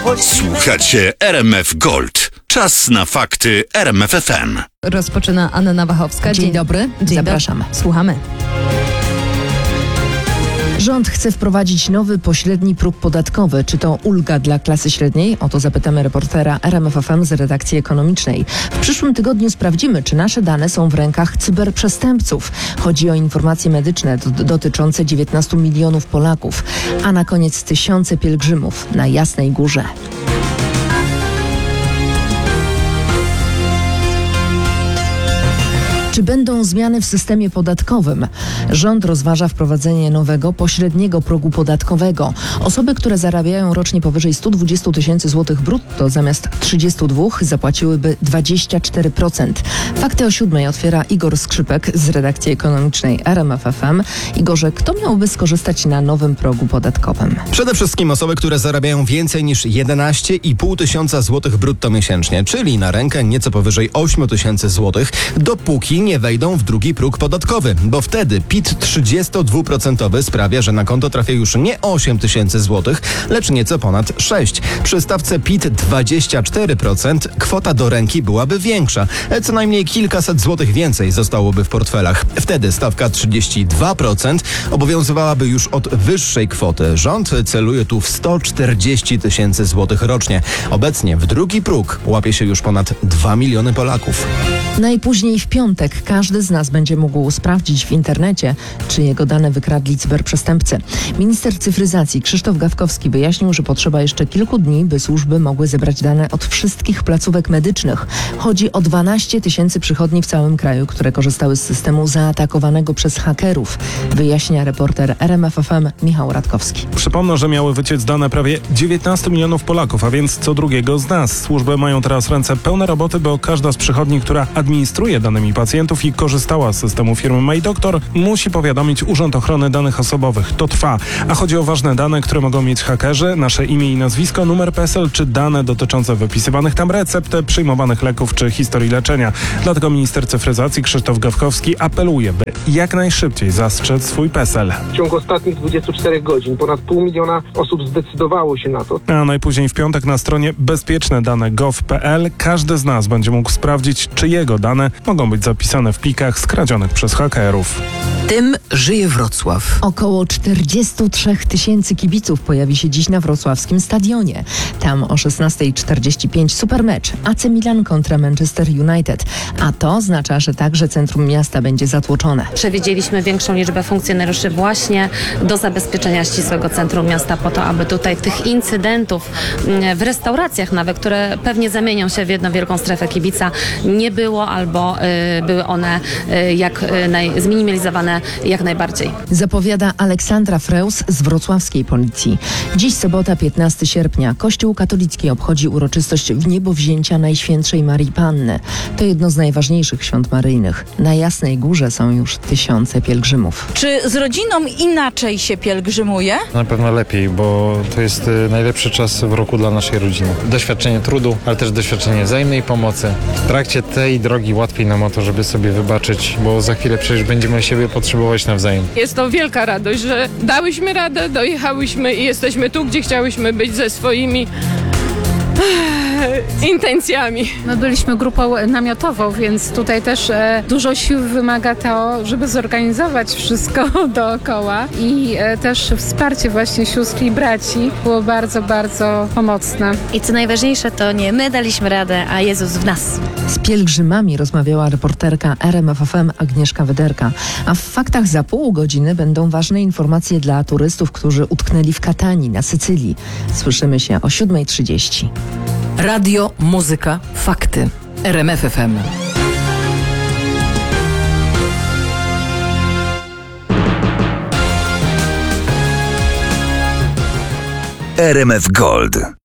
Słuchacie RMF Gold. Czas na fakty RMF FM. Rozpoczyna Anna Wachowska. Dzień dobry, zapraszam. Słuchamy. Rząd chce wprowadzić nowy pośredni próg podatkowy. Czy to ulga dla klasy średniej? O to zapytamy reportera RMF FM z redakcji ekonomicznej. W przyszłym tygodniu sprawdzimy, czy nasze dane są w rękach cyberprzestępców. Chodzi o informacje medyczne dotyczące 19 milionów Polaków, a na koniec tysiące pielgrzymów na Jasnej Górze. Czy będą zmiany w systemie podatkowym? Rząd rozważa wprowadzenie nowego, pośredniego progu podatkowego. Osoby, które zarabiają rocznie powyżej 120 tysięcy złotych brutto, zamiast 32 zapłaciłyby 24%. Fakty o 7:00 otwiera Igor Skrzypek z redakcji ekonomicznej RMF FM. Igorze, kto miałby skorzystać na nowym progu podatkowym? Przede wszystkim osoby, które zarabiają więcej niż 11,5 tysiąca złotych brutto miesięcznie, czyli na rękę nieco powyżej 8 tysięcy złotych, dopóki nie wejdą w drugi próg podatkowy, bo wtedy PIT 32% sprawia, że na konto trafia już nie 8 tysięcy złotych, lecz nieco ponad 6. Przy stawce PIT 24% kwota do ręki byłaby większa. Co najmniej kilkaset złotych więcej zostałoby w portfelach. Wtedy stawka 32% obowiązywałaby już od wyższej kwoty. Rząd celuje tu w 140 tysięcy złotych rocznie. Obecnie w drugi próg łapie się już ponad 2 miliony Polaków. Najpóźniej w piątek każdy z nas będzie mógł sprawdzić w internecie, czy jego dane wykradli cyberprzestępcy. Minister cyfryzacji Krzysztof Gawkowski wyjaśnił, że potrzeba jeszcze kilku dni, by służby mogły zebrać dane od wszystkich placówek medycznych. Chodzi o 12 tysięcy przychodni w całym kraju, które korzystały z systemu zaatakowanego przez hakerów. Wyjaśnia reporter RMF FM Michał Radkowski. Przypomnę, że miały wyciec dane prawie 19 milionów Polaków, a więc co drugiego z nas. Służby mają teraz ręce pełne roboty, bo każda z przychodni, która administruje danymi pacjentów i korzystała z systemu firmy MyDoktor, musi powiadomić Urząd Ochrony Danych Osobowych. To trwa. A chodzi o ważne dane, które mogą mieć hakerzy, nasze imię i nazwisko, numer PESEL czy dane dotyczące wypisywanych tam recept, przyjmowanych leków czy historii leczenia. Dlatego minister cyfryzacji Krzysztof Gawkowski apeluje, by jak najszybciej zastrzec swój PESEL. W ciągu ostatnich 24 godzin ponad 500 000 osób zdecydowało się na to. A najpóźniej w piątek na stronie bezpieczneDane.gov.pl każdy z nas będzie mógł sprawdzić, czy jego dane mogą być zapisane w plikach skradzionych przez hakerów. Tym żyje Wrocław. Około 43 tysięcy kibiców pojawi się dziś na wrocławskim stadionie. Tam o 16:45 supermecz AC Milan kontra Manchester United. A to oznacza, że także centrum miasta będzie zatłoczone. Przewidzieliśmy większą liczbę funkcjonariuszy właśnie do zabezpieczenia ścisłego centrum miasta po to, aby tutaj tych incydentów w restauracjach nawet, które pewnie zamienią się w jedną wielką strefę kibica, nie było albo były one zminimalizowane jak najbardziej. Zapowiada Aleksandra Freus z wrocławskiej policji. Dziś sobota 15 sierpnia. Kościół katolicki obchodzi uroczystość wniebowzięcia Najświętszej Marii Panny. To jedno z najważniejszych świąt maryjnych. Na Jasnej Górze są już tysiące pielgrzymów. Czy z rodziną inaczej się pielgrzymuje? Na pewno lepiej, bo to jest najlepszy czas w roku dla naszej rodziny. Doświadczenie trudu, ale też doświadczenie wzajemnej pomocy. W trakcie tej drogi łatwiej nam o to, żeby sobie wybaczyć, bo za chwilę przecież będziemy siebie potrzebować nawzajem. Jest to wielka radość, że dałyśmy radę, dojechałyśmy i jesteśmy tu, gdzie chciałyśmy być ze swoimi intencjami. My byliśmy grupą namiotową, więc tutaj też dużo sił wymaga to, żeby zorganizować wszystko dookoła i też wsparcie właśnie sióstr i braci było bardzo, bardzo pomocne. I co najważniejsze, to nie my daliśmy radę, a Jezus w nas. Z pielgrzymami rozmawiała reporterka RMF FM Agnieszka Wyderka. A w faktach za pół godziny będą ważne informacje dla turystów, którzy utknęli w Katanii na Sycylii. Słyszymy się o 7:30. Radio, muzyka, fakty. RMF FM. RMF Gold.